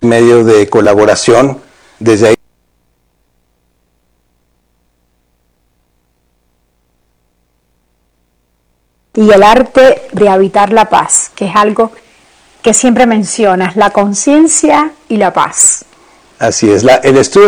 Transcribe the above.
medio de colaboración desde ahí. Y el arte de habitar la paz, que es algo que siempre mencionas, la conciencia y la paz. Así es, el estudio